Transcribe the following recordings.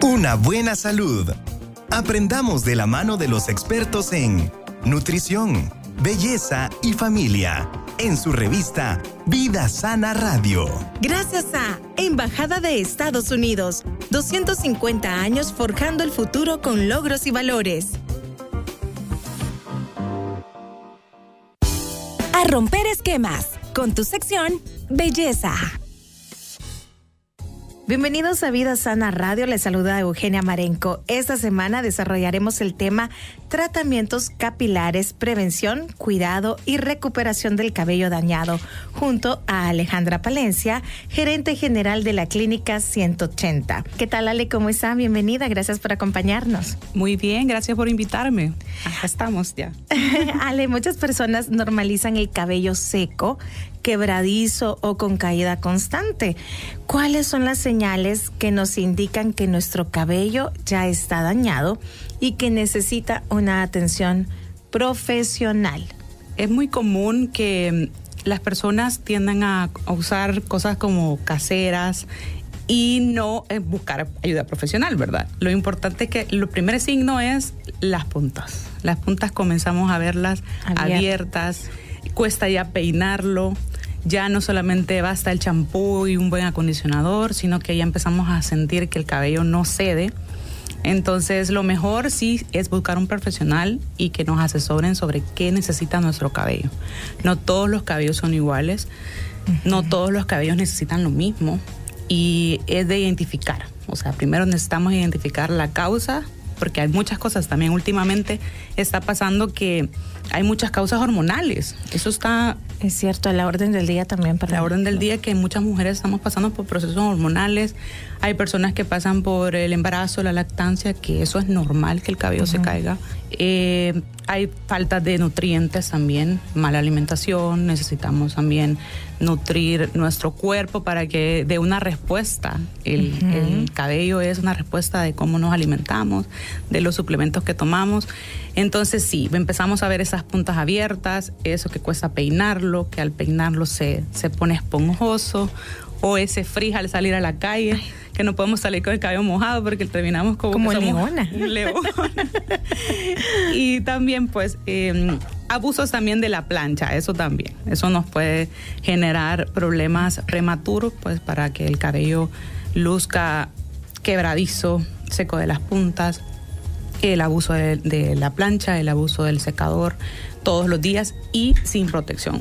Una buena salud. Aprendamos de la mano de los expertos en nutrición, belleza y familia, en su revista Vida Sana Radio. Gracias a Embajada de Estados Unidos, 250 años forjando el futuro con logros y valores. A romper esquemas, con tu sección Belleza. Bienvenidos a Vida Sana Radio, les saluda Eugenia Marenco. Esta semana desarrollaremos el tema tratamientos capilares, prevención, cuidado y recuperación del cabello dañado, junto a Alejandra Palencia, gerente general de la Clínica 180. ¿Qué tal, Ale? ¿Cómo está? Bienvenida, gracias por acompañarnos. Muy bien, gracias por invitarme. Acá estamos ya. Ale, muchas personas normalizan el cabello seco, quebradizo o con caída constante. ¿Cuáles son las señales que nos indican que nuestro cabello ya está dañado y que necesita una atención profesional? Es muy común que las personas tiendan a usar cosas como caseras y no buscar ayuda profesional, ¿verdad? Lo importante es que el primer signo es las puntas. Las puntas comenzamos a verlas abiertas, cuesta ya peinarlo. Ya no solamente basta el champú y un buen acondicionador, sino que ya empezamos a sentir que el cabello no cede. Entonces, lo mejor sí es buscar un profesional y que nos asesoren sobre qué necesita nuestro cabello. No todos los cabellos son iguales, no todos los cabellos necesitan lo mismo y es de identificar. O sea, primero necesitamos identificar la causa, porque hay muchas cosas también. Últimamente está pasando que hay muchas causas hormonales. Eso está... Es cierto, a la orden del día también. La orden del día, que muchas mujeres estamos pasando por procesos hormonales. Hay personas que pasan por el embarazo, la lactancia, que eso es normal que el cabello se caiga. Hay falta de nutrientes también, mala alimentación. Necesitamos también nutrir nuestro cuerpo para que dé una respuesta. El cabello es una respuesta de cómo nos alimentamos, de los suplementos que tomamos. Entonces sí, empezamos a ver esas puntas abiertas, eso que cuesta peinarlo, que al peinarlo se pone esponjoso, o ese frizz al salir a la calle, que no podemos salir con el cabello mojado porque terminamos como leona. Un león. Y también pues abusos también de la plancha, eso también. Eso nos puede generar problemas prematuros, pues para que el cabello luzca quebradizo, seco de las puntas. El abuso de la plancha, el abuso del secador todos los días y sin protección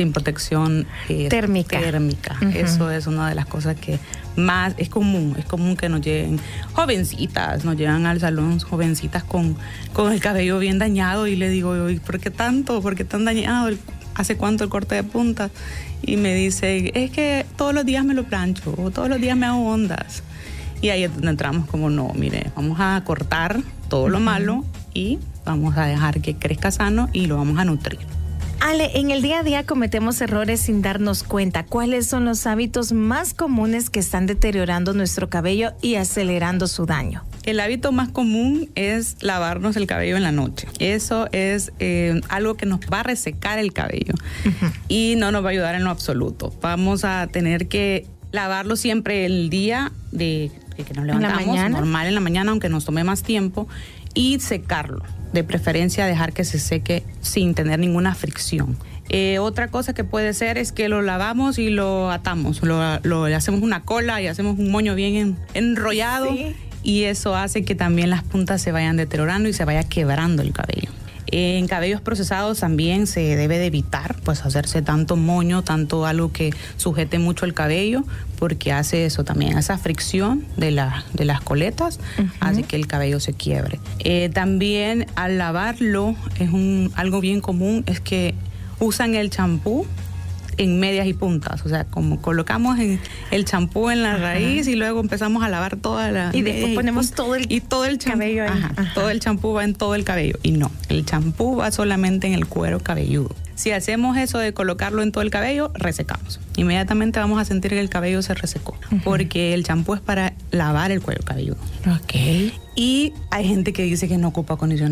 térmica. Eso es una de las cosas que más es común que nos lleguen jovencitas, nos llegan al salón jovencitas con el cabello bien dañado y le digo, ¿por qué tanto? ¿Por qué tan dañado? ¿Hace cuánto el corte de puntas? Y me dice, es que todos los días me lo plancho o todos los días me hago ondas. Y ahí es donde entramos como, no, mire, vamos a cortar todo lo malo y vamos a dejar que crezca sano y lo vamos a nutrir. Ale, en el día a día cometemos errores sin darnos cuenta. ¿Cuáles son los hábitos más comunes que están deteriorando nuestro cabello y acelerando su daño? El hábito más común es lavarnos el cabello en la noche. Eso es algo que nos va a resecar el cabello y no nos va a ayudar en lo absoluto. Vamos a tener que lavarlo siempre el día de que nos levantamos, normal en la mañana, aunque nos tome más tiempo, y secarlo. De preferencia dejar que se seque sin tener ninguna fricción. Otra cosa que puede ser es que lo lavamos y lo atamos, le hacemos una cola y hacemos un moño bien enrollado, sí. Y eso hace que también las puntas se vayan deteriorando y se vaya quebrando el cabello. En cabellos procesados también se debe de evitar pues hacerse tanto moño, tanto algo que sujete mucho el cabello, porque hace eso también, esa fricción de las coletas hace que el cabello se quiebre. También al lavarlo algo bien común es que usan el champú en medias y puntas, o sea, como colocamos el champú en la raíz y luego empezamos a lavar toda la... Y después ponemos todo el cabello. Todo el champú va en todo el cabello. Y no, el champú va solamente en el cuero cabelludo. Si hacemos eso de colocarlo en todo el cabello, resecamos. Inmediatamente vamos a sentir que el cabello se resecó, porque el champú es para lavar el cuero cabelludo. Ok. Y hay gente que dice que no ocupa acondicionador.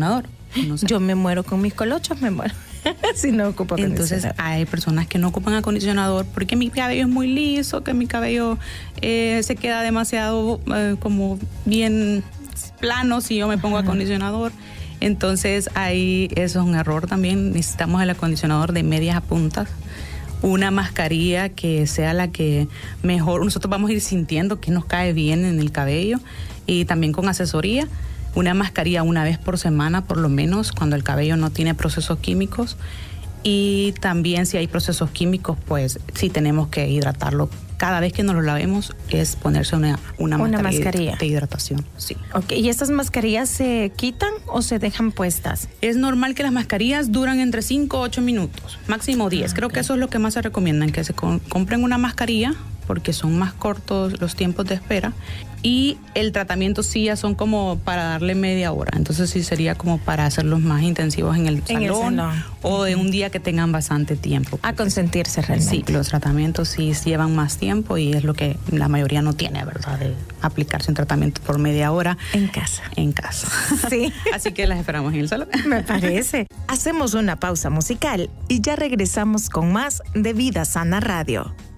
Yo me muero con mis colochos, me muero. Si no ocupo acondicionador. Entonces hay personas que no ocupan acondicionador porque mi cabello es muy liso, que mi cabello se queda demasiado como bien plano si yo me pongo acondicionador. Entonces ahí eso es un error también. Necesitamos el acondicionador de medias a puntas. Una mascarilla que sea la que mejor nosotros vamos a ir sintiendo que nos cae bien en el cabello, y también con asesoría. Una mascarilla una vez por semana, por lo menos, cuando el cabello no tiene procesos químicos. Y también si hay procesos químicos, pues sí tenemos que hidratarlo. Cada vez que nos lo lavemos es ponerse una mascarilla de hidratación. Sí. Okay. ¿Y estas mascarillas se quitan o se dejan puestas? Es normal que las mascarillas duran entre 5 o 8 minutos, máximo 10. Creo que eso es lo que más se recomiendan, que se compren una mascarilla porque son más cortos los tiempos de espera. Y el tratamiento sí ya son como para darle media hora. Entonces sí sería como para hacerlos más intensivos en el salón. O de un día que tengan bastante tiempo. A consentirse realmente. Sí, los tratamientos sí llevan más tiempo y es lo que la mayoría no tiene, ¿verdad? De aplicarse un tratamiento por media hora. En casa. En casa. Sí. Así que las esperamos en el salón. Me parece. Hacemos una pausa musical y ya regresamos con más de Vida Sana Radio.